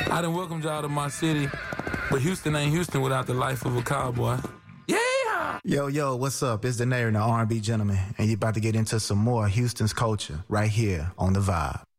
I done welcomed y'all to my city, but Houston ain't Houston without the life of a cowboy. Yeah! Yo, what's up? It's the Nair and the R&B Gentleman, and you're about to get into some more Houston's culture right here on The Vibe.